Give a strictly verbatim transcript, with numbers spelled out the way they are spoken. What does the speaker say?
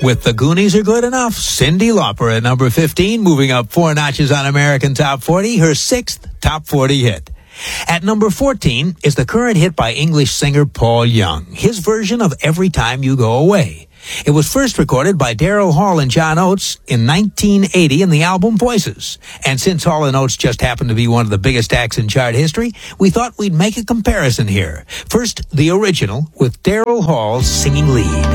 With The Goonies Are Good Enough, Cyndi Lauper at number fifteen, moving up four notches on American Top forty, her sixth Top forty hit. At number fourteen is the current hit by English singer Paul Young, his version of Every Time You Go Away. It was first recorded by Daryl Hall and John Oates in nineteen eighty in the album Voices. And since Hall and Oates just happened to be one of the biggest acts in chart history, we thought we'd make a comparison here. First, the original with Daryl Hall singing lead.